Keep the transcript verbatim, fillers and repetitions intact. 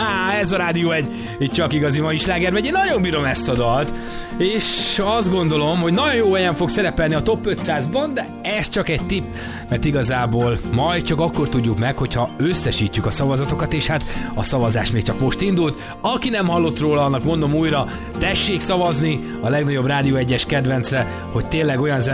Ez a Rádió egy, egy csak igazi mai sláger megy. Én nagyon bírom ezt a dalt, és azt gondolom, hogy nagyon jó helyen fog szerepelni a top ötszázban, de ez csak egy tipp, mert igazából majd csak akkor tudjuk meg, hogyha összesítjük a szavazatokat, és hát a szavazás még csak most indult. Aki nem hallott róla, annak mondom újra, tessék szavazni a legnagyobb Rádió egyes kedvencre, hogy tényleg olyan zene